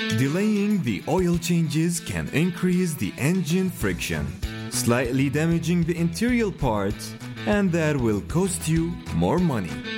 Delaying the oil changes can increase the engine friction, slightly damaging the interior parts, and that will cost you more money.